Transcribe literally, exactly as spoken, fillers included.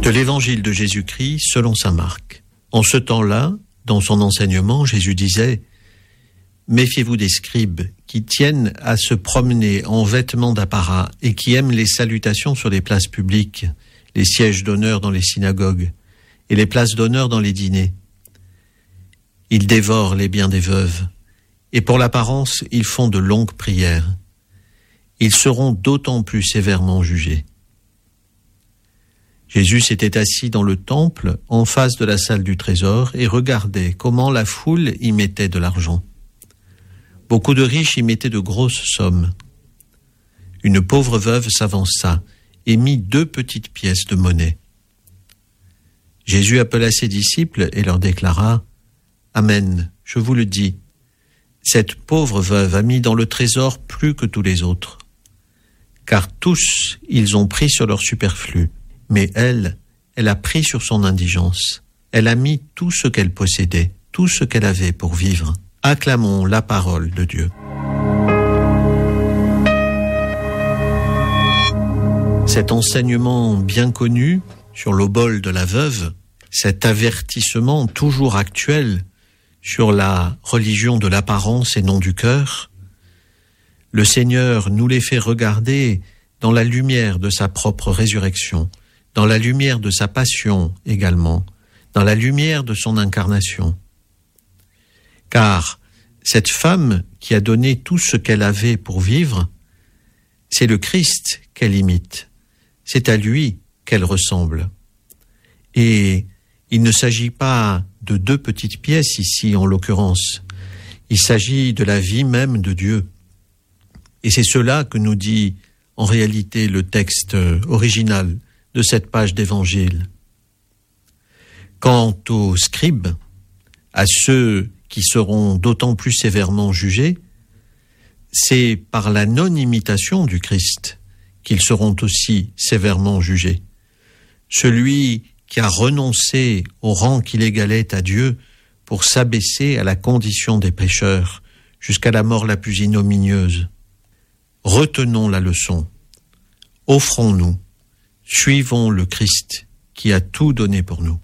De l'évangile de Jésus-Christ selon saint Marc. En ce temps-là, dans son enseignement, Jésus disait « Méfiez-vous des scribes qui tiennent à se promener en vêtements d'apparat et qui aiment les salutations sur les places publiques, les sièges d'honneur dans les synagogues et les places d'honneur dans les dîners. Ils dévorent les biens des veuves et pour l'apparence, ils font de longues prières. Ils seront d'autant plus sévèrement jugés. » Jésus s'était assis dans le temple, en face de la salle du trésor, et regardait comment la foule y mettait de l'argent. Beaucoup de riches y mettaient de grosses sommes. Une pauvre veuve s'avança et mit deux petites pièces de monnaie. Jésus appela ses disciples et leur déclara « Amen, je vous le dis, cette pauvre veuve a mis dans le trésor plus que tous les autres. Car tous, ils ont pris sur leur superflu. Mais elle, elle a pris sur son indigence. Elle a mis tout ce qu'elle possédait, tout ce qu'elle avait pour vivre. Acclamons la parole de Dieu. Cet enseignement bien connu sur l'obole de la veuve, cet avertissement toujours actuel sur la religion de l'apparence et non du cœur, le Seigneur nous les fait regarder dans la lumière de sa propre résurrection, dans la lumière de sa passion également, dans la lumière de son incarnation. Car cette femme qui a donné tout ce qu'elle avait pour vivre, c'est le Christ qu'elle imite, c'est à lui qu'elle ressemble. Et il ne s'agit pas de deux petites pièces ici en l'occurrence, il s'agit de la vie même de Dieu. Et c'est cela que nous dit en réalité le texte original de cette page d'évangile. Quant aux scribes, à ceux qui seront d'autant plus sévèrement jugés, c'est par la non-imitation du Christ qu'ils seront aussi sévèrement jugés. Celui qui a renoncé au rang qu'il égalait à Dieu pour s'abaisser à la condition des pécheurs jusqu'à la mort la plus ignominieuse. Retenons la leçon. Offrons-nous. Suivons le Christ qui a tout donné pour nous.